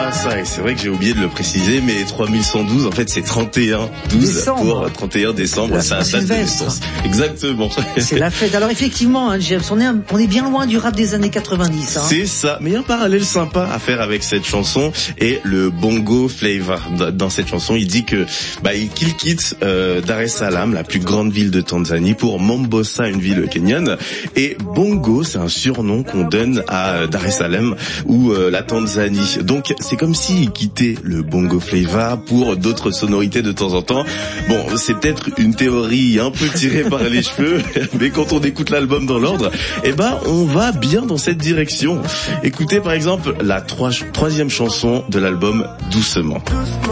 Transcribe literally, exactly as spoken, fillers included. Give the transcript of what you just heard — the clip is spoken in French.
Ah ça, et c'est vrai que j'ai oublié de le préciser, mais trois mille cent douze, en fait, c'est trente et un douze pour trente et un décembre, c'est la date de naissance. Exactement. C'est la fête. Alors effectivement, hein, James, on est, un, on est bien loin du rap des années quatre-vingt-dix. Hein. C'est ça. Mais il y a un parallèle sympa à faire avec cette chanson et le bongo flavor. Dans cette chanson, il dit que bah qu'il quitte euh, Dar es Salaam, la plus grande ville de Tanzanie, pour Mombasa, une ville kenyane. Et bongo, c'est un surnom qu'on donne à Dar es Salaam ou euh, la Tanzanie. Donc c'est comme s'il quittait le bongo flavor pour d'autres sonorités de temps en temps. Bon, c'est peut-être une théorie un peu tirée par les cheveux, mais quand on écoute l'album dans l'ordre, eh ben on va bien dans cette direction. Écoutez par exemple la trois, troisième chanson de l'album, Doucement.